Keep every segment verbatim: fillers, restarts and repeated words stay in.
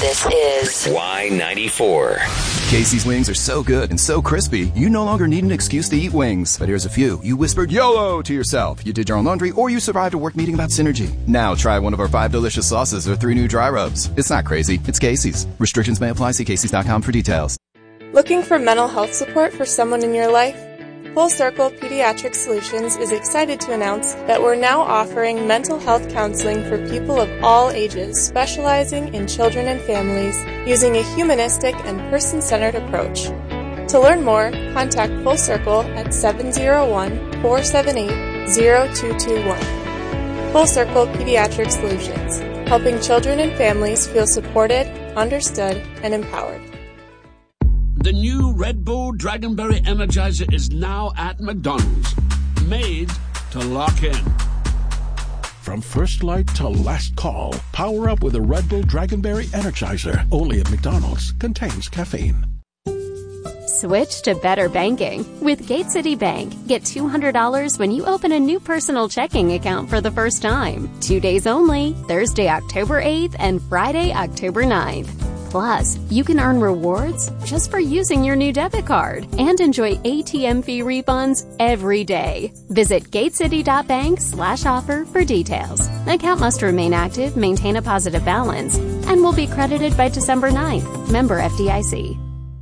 This is Y ninety-four. Casey's wings are so good and so crispy, you no longer need an excuse to eat wings. But here's a few. You whispered YOLO to yourself. You did your own laundry, or you survived a work meeting about synergy. Now try one of our five delicious sauces or three new dry rubs. It's not crazy. It's Casey's. Restrictions may apply. See Casey's dot com for details. Looking for mental health support for someone in your life? Full Circle Pediatric Solutions is excited to announce that we're now offering mental health counseling for people of all ages, specializing in children and families, using a humanistic and person-centered approach. To learn more, contact Full Circle at seven oh one, four seven eight, oh two two one. Full Circle Pediatric Solutions, helping children and families feel supported, understood, and empowered. The new Red Bull Dragonberry Energizer is now at McDonald's. Made to lock in. From first light to last call, power up with a Red Bull Dragonberry Energizer. Only at McDonald's. Contains caffeine. Switch to better banking. With Gate City Bank, get two hundred dollars when you open a new personal checking account for the first time. Two days only, Thursday, October eighth and Friday, October ninth. Plus, you can earn rewards just for using your new debit card and enjoy A T M fee refunds every day. Visit gatecity.bank slash offer for details. Account must remain active, maintain a positive balance, and will be credited by December ninth. Member F D I C.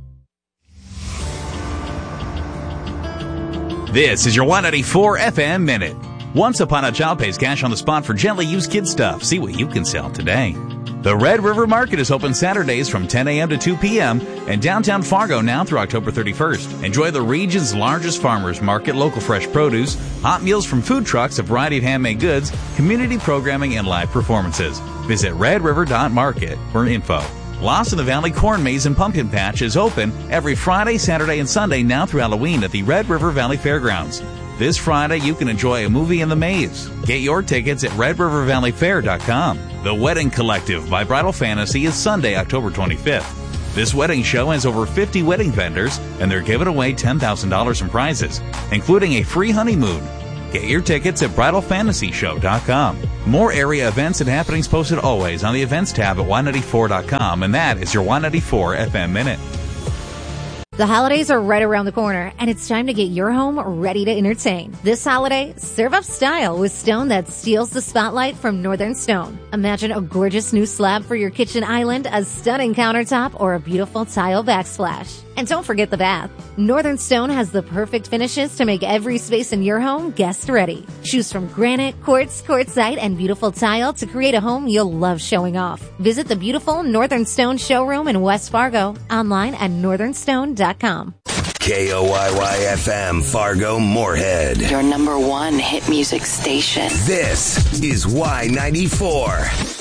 This is your Y ninety-four F M Minute. Once Upon a Child pays cash on the spot for gently used kid stuff. See what you can sell today. The Red River Market is open Saturdays from ten a.m. to two p.m. in downtown Fargo now through October thirty-first. Enjoy the region's largest farmers market, local fresh produce, hot meals from food trucks, a variety of handmade goods, community programming, and live performances. Visit red river dot market for info. Lost in the Valley Corn Maze and Pumpkin Patch is open every Friday, Saturday, and Sunday now through Halloween at the Red River Valley Fairgrounds. This Friday, you can enjoy a movie in the maze. Get your tickets at red river valley fair dot com. The Wedding Collective by Bridal Fantasy is Sunday, October twenty-fifth. This wedding show has over fifty wedding vendors, and they're giving away ten thousand dollars in prizes, including a free honeymoon. Get your tickets at bridal fantasy show dot com. More area events and happenings posted always on the events tab at y ninety-four dot com, and that is your Y ninety-four F M Minute. The holidays are right around the corner, and it's time to get your home ready to entertain. This holiday, serve up style with stone that steals the spotlight from Northern Stone. Imagine a gorgeous new slab for your kitchen island, a stunning countertop, or a beautiful tile backsplash. And don't forget the bath. Northern Stone has the perfect finishes to make every space in your home guest ready. Choose from granite, quartz, quartzite, and beautiful tile to create a home you'll love showing off. Visit the beautiful Northern Stone showroom in West Fargo, online at northern stone dot com. K O Y Y F M, Fargo, Moorhead. your number one hit music station. This is Y ninety-four.